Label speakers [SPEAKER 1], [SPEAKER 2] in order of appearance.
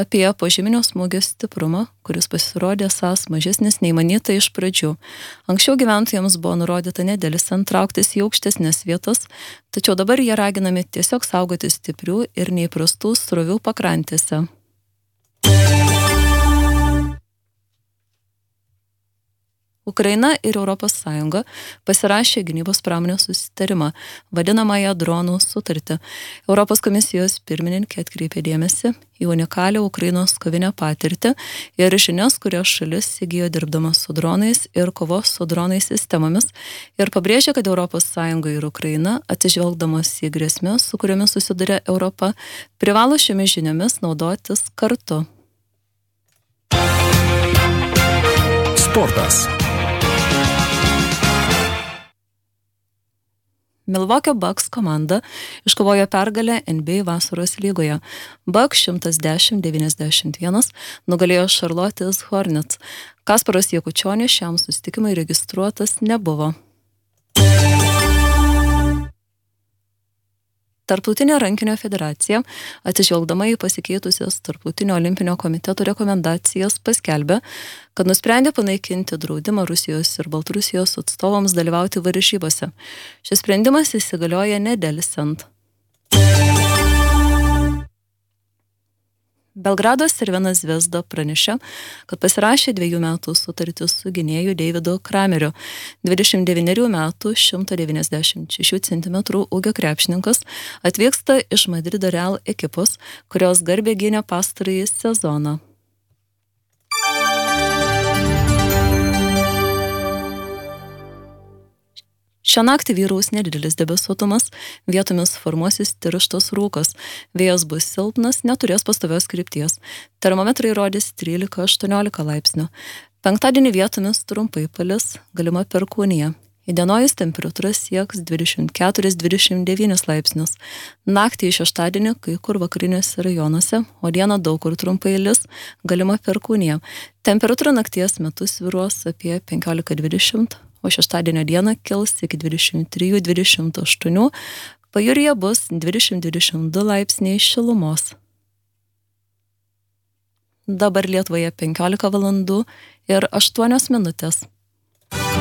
[SPEAKER 1] apie požeminio smūgio stiprumą, kuris pasirodė esąs mažesnis nei manyta iš pradžių. Anksčiau gyventojams buvo nurodyta nedelsiant trauktis į aukštesnės vietas, tačiau dabar jie raginami tiesiog saugoti stiprių ir neįprastų srovių pakrantėse. Ukraina ir ES pasirašė gynybos pramonės susitarimą, vadinamąją dronų sutartį. Europos komisijos pirmininkė atkreipė dėmesį į unikalią Ukrainos kovinę patirtį ir žinias, kurias šalis įgijo dirbdamas su dronais ir kovos su dronais sistemomis, ir pabrėžė, kad ES ir Ukraina, atsižvelgdamos į grėsmes, su kuriomis susiduria Europa, privalo šiomis žiniomis naudotis kartu.
[SPEAKER 2] Sportas.
[SPEAKER 1] Milwaukee Bucks komanda iškovojo pergalę NBA vasaros lygoje. Bucks 110-91 nugalėjo Charlotte's Hornets. Kasparas Jakučionis šiam susitikimui registruotas nebuvo. Tarptautinė rankinio federacija, atsižvelgdama į pasikeitusias Tarptautinio olimpinio komiteto rekomendacijas, paskelbė, kad nusprendė panaikinti draudimą Rusijos ir Baltarusijos atstovams dalyvauti varžybose. Šis sprendimas įsigalioja nedelsiant. Belgrado Crvena Zvezda pranešė, kad pasirašė 2 metų sutartį su gynėju Davidu Krameriu. 29 metų 196 cm ūgio krepšininkas atvyksta iš Madrido Real ekipos, kurios garbę gynė pastarąjį sezoną. Šią naktį vyraus nedidelis debesuotumas, vietomis formuosis tirštas rūkas. Vėjas bus silpnas, neturės pastovios krypties. Termometrai rodys 13-18 laipsnių. Penktadienį vietomis trumpai palis, galima perkūnija. Įdienojus temperatūra sieks 24-29 laipsnius. Naktį į šeštadienį kai kur vakariniuose rajonuose, o dieną daug kur trumpai lis, galima perkūnija. Temperatūra nakties metu svyruos apie 15-20, o šeštadienio dieną kils iki 23-28, pajūryje bus 20-22 laipsniai šilumos. Dabar Lietuvoje 15 valandų ir 8 minutės.